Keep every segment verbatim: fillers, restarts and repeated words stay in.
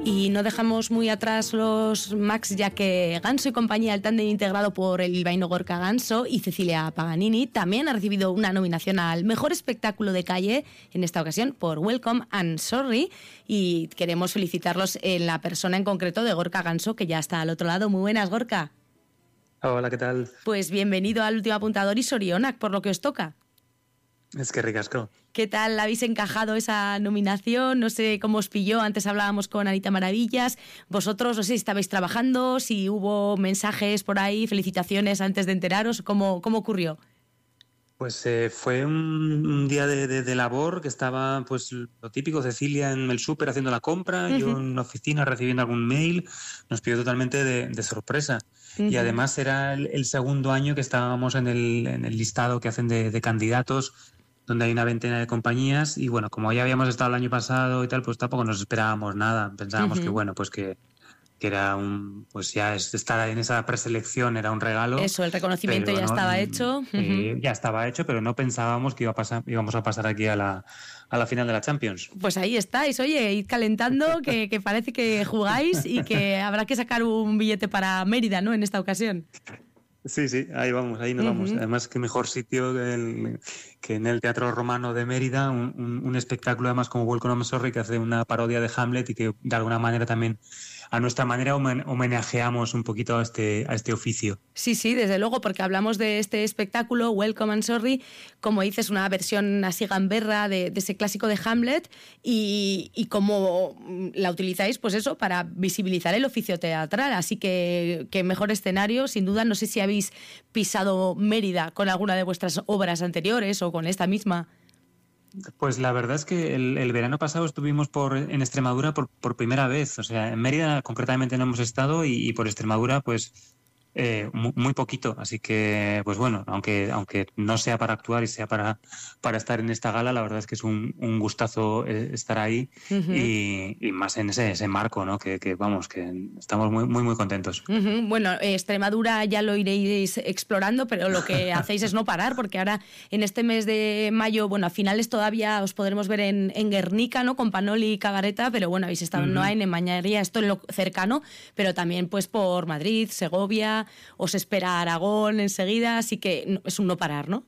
Y no dejamos muy atrás los Max, ya que Ganso y compañía, el tándem integrado por el bilbaíno Gorka Ganso y Cecilia Paganini, también ha recibido una nominación al mejor espectáculo de calle, en esta ocasión por Welcome and Sorry, y queremos felicitarlos en la persona en concreto de Gorka Ganso, que ya está al otro lado. Muy buenas, Gorka. Hola, ¿qué tal? Pues bienvenido al Último Apuntador y sorionak por lo que os toca. Es que ricasco. ¿Qué tal habéis encajado esa nominación? No sé cómo os pilló, antes hablábamos con Anita Maravillas. Vosotros, no sé si estabais trabajando, si hubo mensajes por ahí, felicitaciones antes de enteraros, ¿cómo, cómo ocurrió? Pues eh, fue un, un día de, de, de labor que estaba, pues lo típico, Cecilia en el súper haciendo la compra, uh-huh. yo en la oficina recibiendo algún mail, nos pidió totalmente de, de sorpresa. Uh-huh. Y además era el, el segundo año que estábamos en el, en el listado que hacen de, de candidatos, donde hay una veintena de compañías, y bueno, como ya habíamos estado el año pasado y tal, pues tampoco nos esperábamos nada. Pensábamos uh-huh. que bueno, pues que, que era un, pues ya estar en esa preselección era un regalo. Eso, el reconocimiento ya no, estaba hecho. Eh, uh-huh. Ya estaba hecho, pero no pensábamos que iba a pasar, íbamos a pasar aquí a la, a la final de la Champions. Pues ahí estáis, oye, id calentando, que, que parece que jugáis y que habrá que sacar un billete para Mérida, ¿no?, en esta ocasión. Sí, sí, ahí vamos, ahí nos uh-huh. vamos. Además, qué mejor sitio que, el, que en el Teatro Romano de Mérida, un, un, un espectáculo además como Welcome and Sorry, que hace una parodia de Hamlet y que de alguna manera también, a nuestra manera, homenajeamos un poquito a este, a este oficio. Sí, sí, desde luego, porque hablamos de este espectáculo, Welcome and Sorry, como dices, una versión así gamberra de, de ese clásico de Hamlet, y, y cómo la utilizáis, pues eso, para visibilizar el oficio teatral. Así que, que mejor escenario, sin duda. No sé si habéis pisado Mérida con alguna de vuestras obras anteriores o con esta misma. Pues la verdad es que el, el verano pasado estuvimos por en Extremadura por, por primera vez. O sea, en Mérida concretamente no hemos estado y, y por Extremadura pues eh, muy, muy poquito. Así que, pues bueno, aunque aunque no sea para actuar y sea para, para estar en esta gala, la verdad es que es un, un gustazo estar ahí uh-huh. y, y más en ese, ese marco, ¿no? Que, que vamos, que estamos muy muy muy contentos. Uh-huh. Bueno, eh, Extremadura ya lo iréis explorando, pero lo que hacéis es no parar, porque ahora en este mes de mayo, bueno, a finales todavía os podremos ver en, en Guernica, ¿no?, con Panoli y Cagareta, pero bueno, habéis estado uh-huh. en Noain, en Mañaría, esto en lo cercano, pero también pues por Madrid, Segovia. Os espera Aragón enseguida, así que es un no parar, ¿no?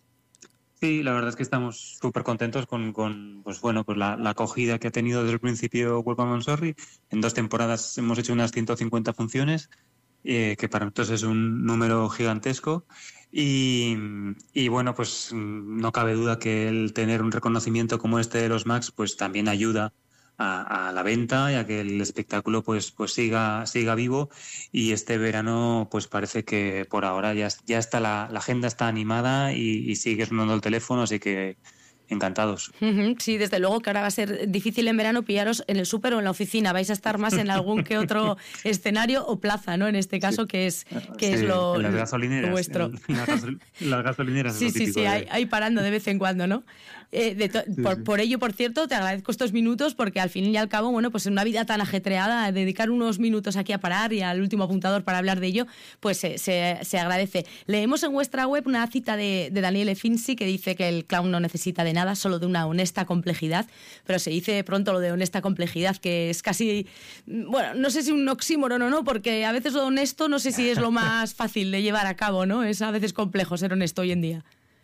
Sí, la verdad es que estamos súper contentos con, con pues bueno, pues la, la acogida que ha tenido desde el principio Welcome and Sorry. En dos temporadas hemos hecho unas ciento cincuenta funciones, eh, que para nosotros es un número gigantesco. Y, y bueno, pues no cabe duda que el tener un reconocimiento como este de los Max, pues también ayuda A, a la venta y a que el espectáculo pues pues siga siga vivo, y este verano pues parece que por ahora ya, ya está la, la agenda está animada y, y sigue sonando el teléfono, así que encantados. Sí, desde luego que ahora va a ser difícil en verano pillaros en el súper o en la oficina. Vais a estar más en algún que otro escenario o plaza, ¿no? En este caso, sí. que es que sí, es lo, en las gasolineras, vuestro. En las, gasol, las gasolineras. Sí, es lo sí, sí, de... hay, hay parando de vez en cuando, ¿no? Eh, de to- sí, por, sí. por ello, por cierto, te agradezco estos minutos, porque al fin y al cabo, bueno, pues en una vida tan ajetreada, dedicar unos minutos aquí a parar y al último apuntador para hablar de ello, pues se, se, se agradece. Leemos en vuestra web una cita de, de Daniele Finzi, que dice que el clown no necesita de nada, solo de una honesta complejidad, pero se dice pronto lo de honesta complejidad, que es casi, bueno, no sé si un oxímoron o no, porque a veces lo honesto no sé si es lo más fácil de llevar a cabo, ¿no? Es a veces complejo ser honesto hoy en día.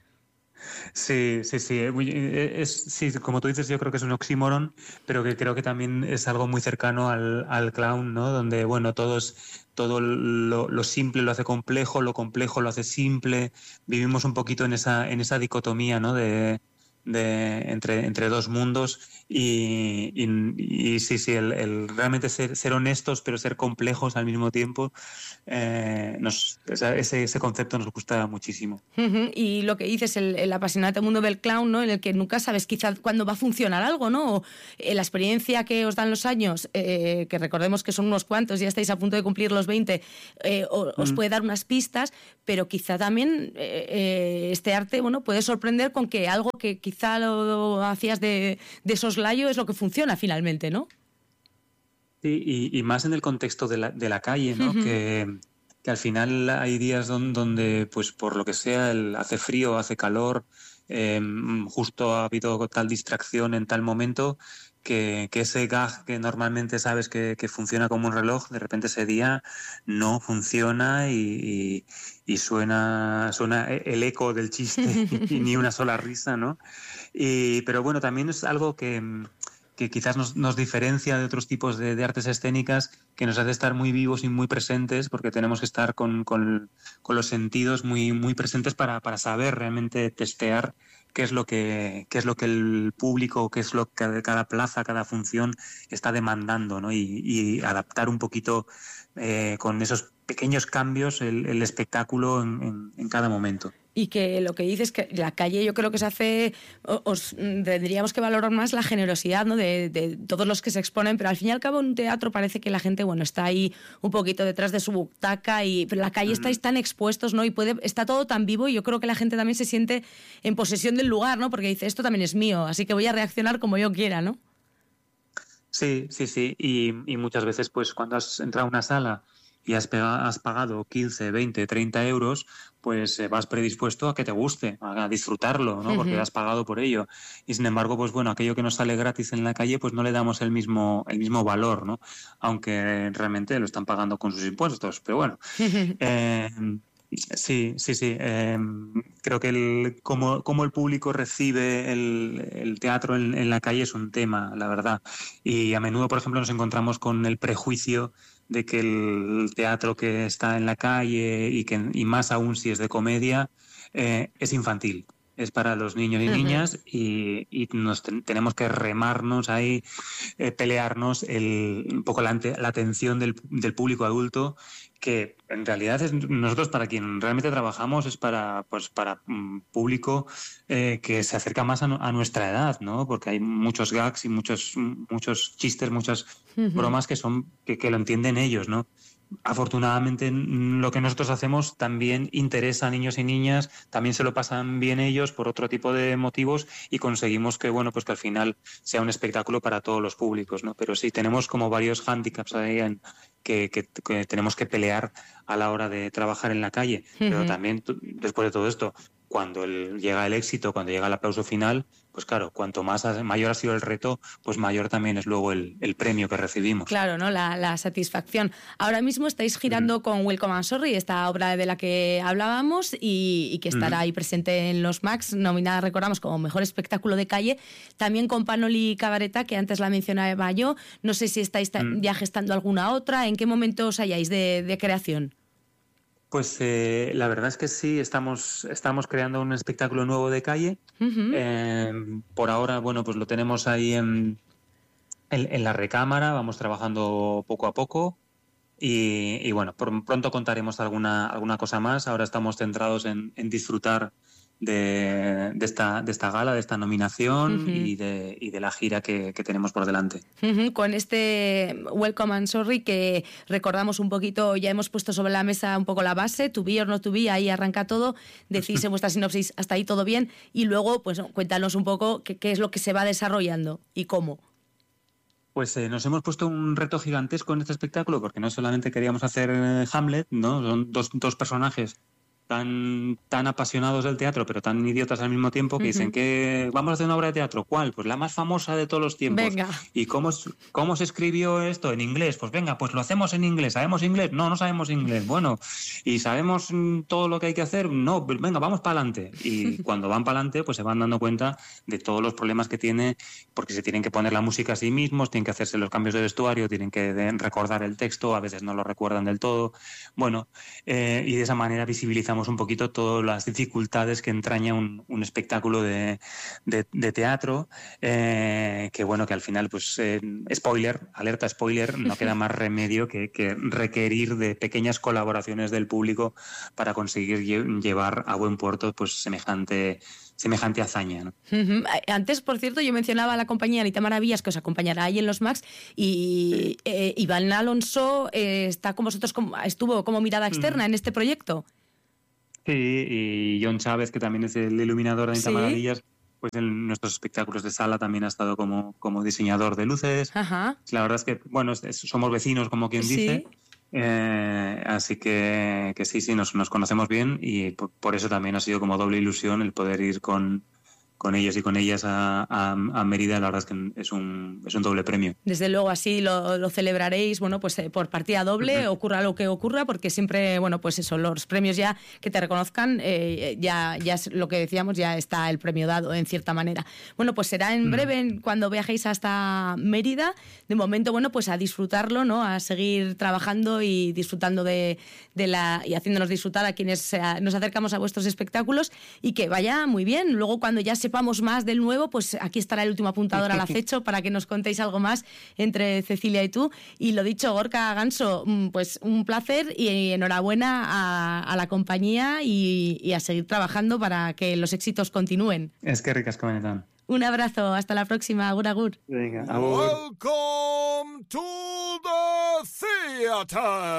Sí, sí, sí. Es, sí, como tú dices, yo creo que es un oxímoron, pero que creo que también es algo muy cercano al, al clown, ¿no? Donde, bueno, todos, todo lo, lo simple lo hace complejo, lo complejo lo hace simple. Vivimos un poquito en esa, en esa dicotomía, ¿no? De, de entre, entre dos mundos y, y, y sí, sí, el, el realmente ser, ser honestos pero ser complejos al mismo tiempo, eh, nos, ese, ese concepto nos gusta muchísimo. Uh-huh. Y lo que dices, el, el apasionante mundo del clown, ¿no?, en el que nunca sabes quizás cuándo va a funcionar algo, ¿no? O, eh, la experiencia que os dan los años, eh, que recordemos que son unos cuantos, ya estáis a punto de cumplir los veinte, eh, o, os mm. puede dar unas pistas, pero quizá también eh, eh, este arte, bueno, puede sorprender con que algo que quizá lo, lo hacías de, de soslayo es lo que funciona finalmente, ¿no? Sí, y, y más en el contexto de la, de la calle, ¿no? Uh-huh. Que, que al final hay días donde, donde, pues por lo que sea, el, hace frío, hace calor, eh, justo ha habido tal distracción en tal momento que, que ese gag que normalmente sabes que, que funciona como un reloj, de repente ese día no funciona y, y, y suena, suena el eco del chiste y ni una sola risa, ¿no? Y, pero bueno, también es algo que, que quizás nos, nos diferencia de otros tipos de, de artes escénicas, que nos hace estar muy vivos y muy presentes, porque tenemos que estar con, con, con los sentidos muy, muy presentes para, para saber realmente testear qué es lo que qué es lo que el público, qué es lo que cada plaza, cada función está demandando, ¿no? Y, y adaptar un poquito eh, con esos pequeños cambios el, el espectáculo en, en, en cada momento. Y que lo que dices que la calle, yo creo que se hace, os tendríamos que valorar más la generosidad, ¿no? de, de todos los que se exponen, pero al fin y al cabo en un teatro parece que la gente, bueno, está ahí un poquito detrás de su butaca, y pero en la calle mm. estáis tan expuestos, ¿no? Y puede, está todo tan vivo, y yo creo que la gente también se siente en posesión del lugar, ¿no? Porque dice, esto también es mío, así que voy a reaccionar como yo quiera, ¿no? Sí, sí, sí, y, y muchas veces pues cuando has entrado a una sala y has, pegado, has pagado quince, veinte, treinta euros, pues eh, vas predispuesto a que te guste, a disfrutarlo, ¿no? Porque uh-huh. has pagado por ello. Y sin embargo, pues bueno, aquello que nos sale gratis en la calle, pues no le damos el mismo, el mismo valor, ¿no? Aunque realmente lo están pagando con sus impuestos. Pero bueno, eh, sí, sí, sí. Eh, creo que el, cómo, cómo el público recibe el, el teatro en, en la calle es un tema, la verdad. Y a menudo, por ejemplo, nos encontramos con el prejuicio de que el teatro que está en la calle y que y más aún si es de comedia eh, es infantil, es para los niños y niñas uh-huh. y, y nos ten, tenemos que remarnos ahí, eh, pelearnos el, un poco la, la atención del, del público adulto, que en realidad es, nosotros para quien realmente trabajamos es para pues para un público eh, que se acerca más a, a nuestra edad, ¿no? Porque hay muchos gags y muchos muchos chistes, muchas uh-huh. bromas que son que, que lo entienden ellos, ¿no? Afortunadamente lo que nosotros hacemos también interesa a niños y niñas, también se lo pasan bien ellos por otro tipo de motivos y conseguimos que bueno pues que al final sea un espectáculo para todos los públicos, ¿no? Pero sí tenemos como varios hándicaps ahí en, que, que, que tenemos que pelear a la hora de trabajar en la calle, uh-huh. pero también después de todo esto, cuando el, llega el éxito, cuando llega el aplauso final, pues claro, cuanto más mayor ha sido el reto, pues mayor también es luego el, el premio que recibimos. Claro, ¿no? La, la satisfacción. Ahora mismo estáis girando uh-huh. con Welcome I'm Sorry, esta obra de la que hablábamos y, y que estará uh-huh. ahí presente en los Max, nominada, recordamos, como Mejor Espectáculo de Calle, también con Panoli Cabareta, que antes la mencionaba yo. No sé si estáis uh-huh. ya gestando alguna otra, ¿en qué momento os halláis de, de creación? Pues eh, la verdad es que sí, estamos, estamos creando un espectáculo nuevo de calle. Uh-huh. Eh, por ahora, bueno, pues lo tenemos ahí en, en, en la recámara, vamos trabajando poco a poco y, y bueno, por, pronto contaremos alguna, alguna cosa más. Ahora estamos centrados en, en disfrutar de, de, esta, de esta gala, de esta nominación uh-huh. y, de, y de la gira que, que tenemos por delante. Uh-huh. Con este Welcome I'm Sorry, que recordamos un poquito, ya hemos puesto sobre la mesa un poco la base, to be or not to be, ahí arranca todo, decís en vuestra sinopsis hasta ahí todo bien, y luego pues cuéntanos un poco qué, qué es lo que se va desarrollando y cómo. Pues eh, nos hemos puesto un reto gigantesco en este espectáculo, porque no solamente queríamos hacer eh, Hamlet, ¿no? Son dos, dos personajes tan tan apasionados del teatro, pero tan idiotas al mismo tiempo, que uh-huh. dicen que vamos a hacer una obra de teatro. ¿Cuál? Pues la más famosa de todos los tiempos. Venga. ¿Y cómo, cómo se escribió esto? En inglés. Pues venga, pues lo hacemos en inglés. ¿Sabemos inglés? No, no sabemos inglés. Bueno, ¿y sabemos todo lo que hay que hacer? No, pues venga, vamos para adelante. Y cuando van para adelante, pues se van dando cuenta de todos los problemas que tiene, porque se tienen que poner la música a sí mismos, tienen que hacerse los cambios de vestuario, tienen que de, recordar el texto, a veces no lo recuerdan del todo. Bueno, eh, y de esa manera visibilizamos un poquito todas las dificultades que entraña un, un espectáculo de, de, de teatro, eh, que bueno, que al final, pues, eh, spoiler, alerta spoiler, no queda más remedio que, que requerir de pequeñas colaboraciones del público para conseguir lle- llevar a buen puerto, pues, semejante... semejante hazaña, ¿no? Uh-huh. Antes, por cierto, yo mencionaba a la compañía Anita Maravillas, que os acompañará ahí en los Max, y eh, Iván Alonso eh, está con vosotros, como, estuvo como mirada externa uh-huh. en este proyecto. Sí, y John Chávez, que también es el iluminador de Anita ¿Sí? Maravillas, pues en nuestros espectáculos de sala también ha estado como, como diseñador de luces. Ajá. La verdad es que, bueno, es, es, somos vecinos, como quien ¿Sí? dice. Eh, así que, que sí, sí, nos, nos conocemos bien y por, por eso también ha sido como doble ilusión el poder ir con, con ellos y con ellas a, a, a Mérida, la verdad es que es un, es un doble premio. Desde luego, así lo, lo celebraréis, bueno, pues eh, por partida doble, uh-huh. ocurra lo que ocurra, porque siempre, bueno, pues eso, los premios ya que te reconozcan, eh, ya, ya es lo que decíamos, ya está el premio dado, en cierta manera. Bueno, pues será en breve uh-huh. cuando viajéis hasta Mérida. De momento, bueno, pues a disfrutarlo, ¿no? A seguir trabajando y disfrutando de, de la, y haciéndonos disfrutar a quienes eh, nos acercamos a vuestros espectáculos, y que vaya muy bien. Luego, cuando ya se sepamos más del nuevo, pues aquí estará el último apuntador al acecho para que nos contéis algo más entre Cecilia y tú. Y lo dicho, Gorka Ganso, pues un placer y enhorabuena a, a la compañía y, y a seguir trabajando para que los éxitos continúen. Es que ricas comentan. Un abrazo, hasta la próxima, agur agur. Venga, agur. Welcome to the theater.